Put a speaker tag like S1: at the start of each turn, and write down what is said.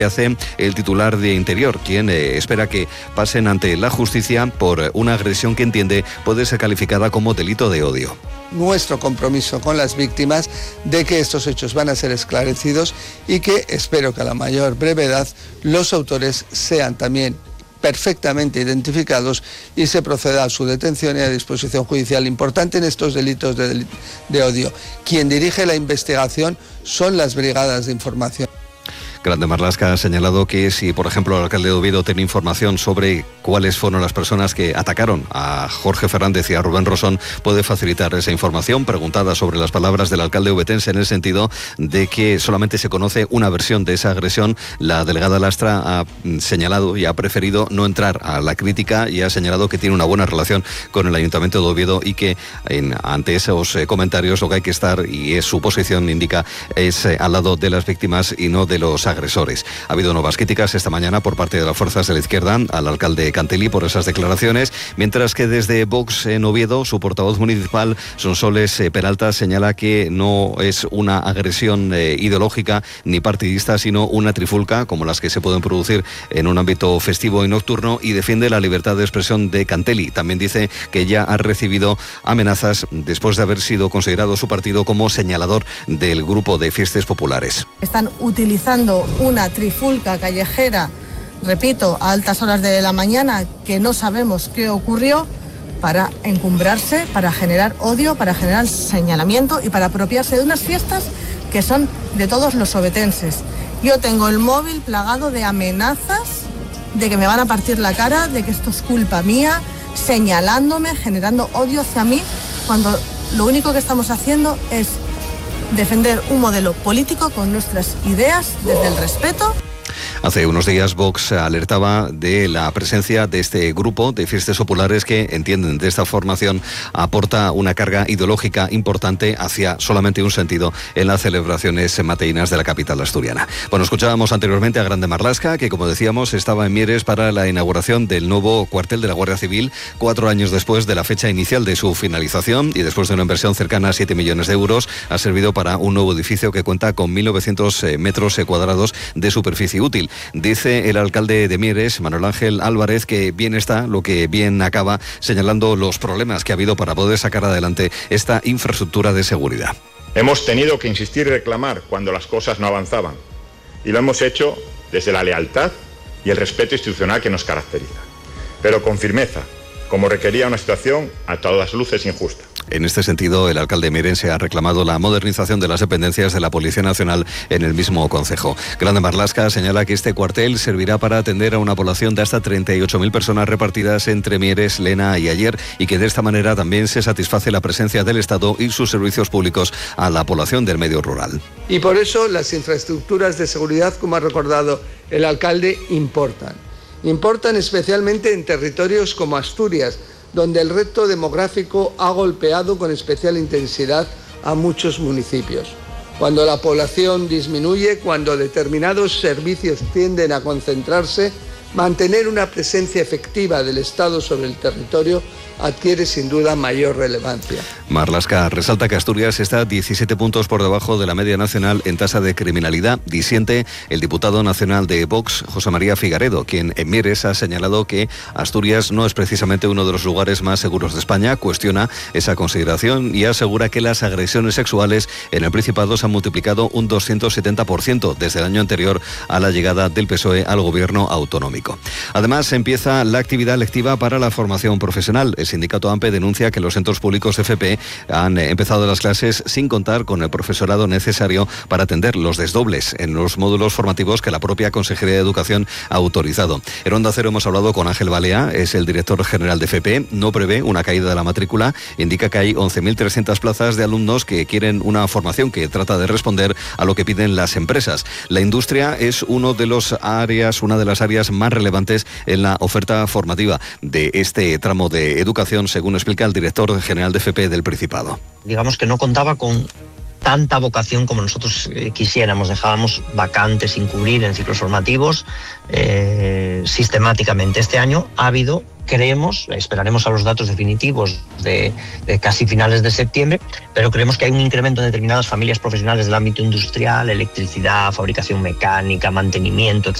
S1: hace el titular de Interior, quien espera que pasen ante la justicia por una agresión que entiende puede ser calificada como delito de odio.
S2: Nuestro compromiso con las víctimas de que estos hechos van a ser esclarecidos y que espero que a la mayor brevedad los autores sean también perfectamente identificados y se proceda a su detención y a disposición judicial. Importante en estos delitos de odio. Quien dirige la investigación son las brigadas de información.
S1: Grande Marlaska ha señalado que si, por ejemplo, el alcalde de Oviedo tiene información sobre cuáles fueron las personas que atacaron a Jorge Fernández y a Rubén Rosón, puede facilitar esa información. Preguntada sobre las palabras del alcalde ovetense en el sentido de que solamente se conoce una versión de esa agresión, la delegada Lastra ha señalado y ha preferido no entrar a la crítica y ha señalado que tiene una buena relación con el Ayuntamiento de Oviedo y que ante esos comentarios lo que hay que estar, y es su posición, indica, es al lado de las víctimas y no de los agresores. Ha habido nuevas críticas esta mañana por parte de las fuerzas de la izquierda al alcalde Cantelí por esas declaraciones, mientras que desde Vox en Oviedo, su portavoz municipal, Sonsoles Peralta, señala que no es una agresión ideológica ni partidista, sino una trifulca, como las que se pueden producir en un ámbito festivo y nocturno, y defiende la libertad de expresión de Cantelí. También dice que ya ha recibido amenazas después de haber sido considerado su partido como señalador del grupo de fiestas populares.
S3: Están utilizando una trifulca callejera, repito, a altas horas de la mañana, que no sabemos qué ocurrió, para encumbrarse, para generar odio, para generar señalamiento y para apropiarse de unas fiestas que son de todos los ovetenses. Yo tengo el móvil plagado de amenazas de que me van a partir la cara, de que esto es culpa mía, señalándome, generando odio hacia mí, cuando lo único que estamos haciendo es defender un modelo político con nuestras ideas desde el respeto.
S1: Hace unos días Vox alertaba de la presencia de este grupo de fiestas populares que, entienden de esta formación, aporta una carga ideológica importante hacia solamente un sentido en las celebraciones mateinas de la capital asturiana. Bueno, escuchábamos anteriormente a Grande Marlaska, que, como decíamos, estaba en Mieres para la inauguración del nuevo cuartel de la Guardia Civil, 4 años después de la fecha inicial de su finalización y después de una inversión cercana a 7 millones de euros, ha servido para un nuevo edificio que cuenta con 1.900 metros cuadrados de superficie útil. Dice el alcalde de Mieres, Manuel Ángel Álvarez, que bien está lo que bien acaba, señalando los problemas que ha habido para poder sacar adelante esta infraestructura de seguridad.
S4: Hemos tenido que insistir y reclamar cuando las cosas no avanzaban, y lo hemos hecho desde la lealtad y el respeto institucional que nos caracteriza, pero con firmeza, como requería una situación a todas luces injusta.
S1: En este sentido, el alcalde mierense ha reclamado la modernización de las dependencias de la Policía Nacional en el mismo concejo. Grande Marlaska señala que este cuartel servirá para atender a una población de hasta 38.000 personas repartidas entre Mieres, Lena y Aller, y que de esta manera también se satisface la presencia del Estado y sus servicios públicos a la población del medio rural.
S2: Y por eso las infraestructuras de seguridad, como ha recordado el alcalde, importan. Importan especialmente en territorios como Asturias, donde el reto demográfico ha golpeado con especial intensidad a muchos municipios. Cuando la población disminuye, cuando determinados servicios tienden a concentrarse, mantener una presencia efectiva del Estado sobre el territorio adquiere sin duda mayor relevancia.
S1: Marlaska resalta que Asturias está 17 puntos por debajo de la media nacional en tasa de criminalidad. Disiente el diputado nacional de Vox, José María Figaredo, quien en Mieres ha señalado que Asturias no es precisamente uno de los lugares más seguros de España. Cuestiona esa consideración y asegura que las agresiones sexuales en el Principado se han multiplicado un 270% desde el año anterior a la llegada del PSOE al gobierno autonómico. Además, empieza la actividad lectiva para la formación profesional. El sindicato AMPE denuncia que los centros públicos FP han empezado las clases sin contar con el profesorado necesario para atender los desdobles en los módulos formativos que la propia Consejería de Educación ha autorizado. En Onda Cero hemos hablado con Ángel Balea, es el director general de FP. No prevé una caída de la matrícula, indica que hay 11.300 plazas de alumnos que quieren una formación que trata de responder a lo que piden las empresas. La industria es una de las áreas más relevantes en la oferta formativa de este tramo de educación, según explica el director general de FP del Principado.
S5: Digamos que no contaba con tanta vocación como nosotros quisiéramos. Dejábamos vacantes sin cubrir en ciclos formativos sistemáticamente. Este año ha habido, creemos, esperaremos a los datos definitivos de casi finales de septiembre, pero creemos que hay un incremento en determinadas familias profesionales del ámbito industrial, electricidad, fabricación mecánica, mantenimiento, etc.